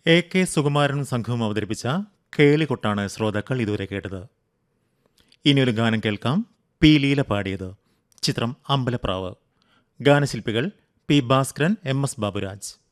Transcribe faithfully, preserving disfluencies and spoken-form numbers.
A K സുകുമാരനും സംഘവും അവതരിപ്പിച്ച കേളികൊട്ടാണ് ശ്രോതാക്കൾ ഇതുവരെ കേട്ടത്. ഇനിയൊരു ഗാനം കേൾക്കാം. പി ലീല പാടിയത്. ചിത്രം Ambalapravu. ഗാനശില്പികൾ P Bhaskaran, M S Baburaj.